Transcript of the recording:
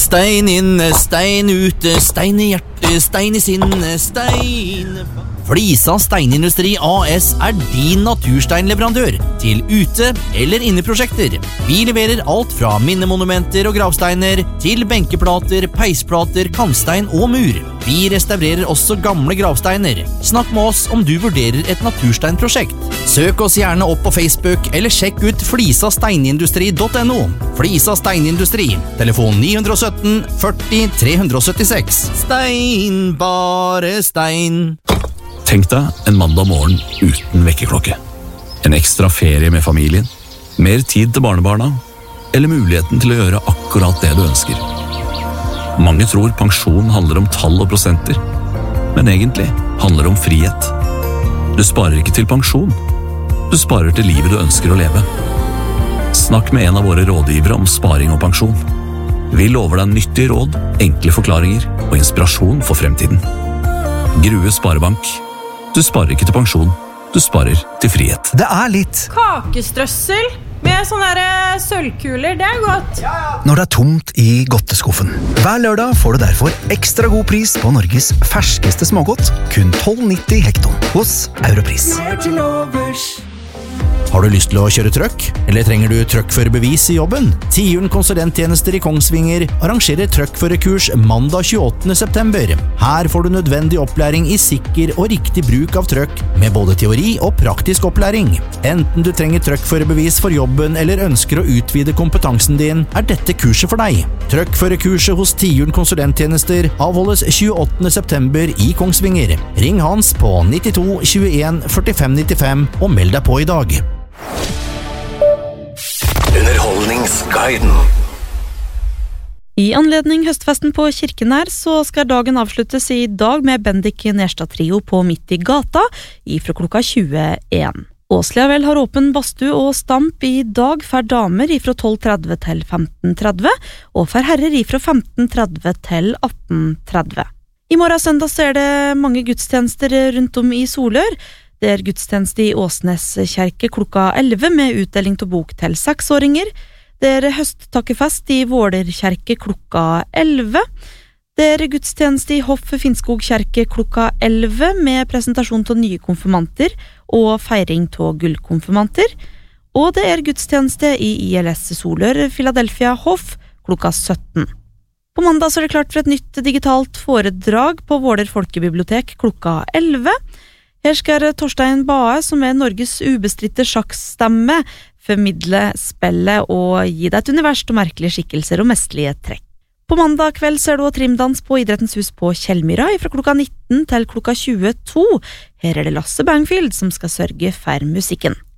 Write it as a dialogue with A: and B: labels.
A: Stein inne, stein ute, stein I hjertet, stein I sinnet, stein... Flisa Steinindustri AS din natursteinleverandør til ute- eller inneprosjekter. Vi leverer alt fra minnemonumenter og gravsteiner til benkeplater, peisplater, kantstein og mur. Vi restaurerer også gamle gravsteiner. Snakk med oss om du vurderer et natursteinprosjekt. Søk oss gjerne opp på Facebook eller sjekk ut flisasteinindustri.no. Flisa Steinindustri, telefon 917 40 376. Stein, bare stein.
B: Tenk deg en mandag morgen uten vekkerklokke. En ekstra ferie med familien, mer tid til barnebarna, eller muligheten til å gjøre akkurat det du ønsker. Mange tror pensjon handler om tall og prosenter, men egentlig handler det om frihet. Du sparer ikke til pensjon, du sparer til livet du ønsker å leve. Snakk med en av våre rådgivere om sparing og pensjon. Vi lover deg nyttige råd, enkle forklaringer og inspirasjon for fremtiden. Grue Sparebank. Du sparer ikke til pensjon, du sparer til frihet.
C: Det litt
D: kakestrøssel med sånne sølvkuler, det godt.
C: Når det tomt I godteskuffen. Hver lørdag får du derfor ekstra god pris på Norges ferskeste smågodt, kun 12,90 hekton hos Europris.
A: Har du lyst til å kjøre trøkk? Eller trenger du trøkkførerbevis I jobben? Tiuren konsulenttjenester I Kongsvinger arrangerer trøkkførerkurs mandag 28. september. Her får du nødvendig opplæring I sikker og riktig bruk av trøkk, med både teori og praktisk opplæring. Enten du trenger trøkkførerbevis for jobben eller ønsker å utvide kompetansen din, dette kurset for deg. Trøkkførerkurset hos Tiuren konsulenttjenester avholdes 28. september I Kongsvinger. Ring Hans på 92 21 45 95 og meld deg på I dag.
E: Underholdningsguiden.
D: I anledning høstfesten på Kirkenær så skal dagen avsluttes I dag med Bendik Nerstad Trio på Midt I gata fra klokka 21. Åsliavel har åpen badstue og stamp I dag for damer fra 12:30 til 15:30 og for herrer fra 15:30 til 18:30. I morgen søndag så det mange gudstjenester rundt om I Solør. Det gudstjeneste I Åsnes kjerke klokka 11 med utdeling til bok til 6-åringer. Det høsttakkefest I Våler kjerke klokka 11. Det gudstjeneste I Hoff Finnskog kjerke klokka 11 med presentasjon til nye konfirmanter og feiring til gullkonfirmanter. Og det gudstjeneste I ILS Solør Philadelphia Hoff klokka 17. På mandag så det klart for et nytt digitalt foredrag på Våler Folkebibliotek klokka 11. Her skal Torstein Bae, som Norges ubestritte sjakkstemme, formidle spillet og gi deg et univers til merkelige skikkelser og mestlige trekk. På mandag kveld ser du trimdans på Idrettens hus på Kjellmyra fra klokka 19 til klokka 22. Her det Lasse Bangfield som skal sørge for musikken.